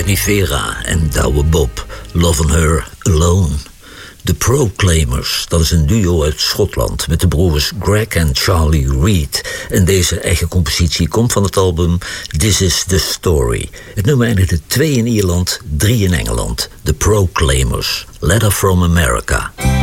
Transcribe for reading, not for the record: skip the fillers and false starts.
Rivera en Douwe Bob, Lovin' Her Alone. De Proclaimers, dat is een duo uit Schotland met de broers Greg en Charlie Reid. En deze eigen compositie komt van het album This Is The Story. Het nummer eindigde 2 in Ierland, 3 in Engeland. De Proclaimers, Letter From America.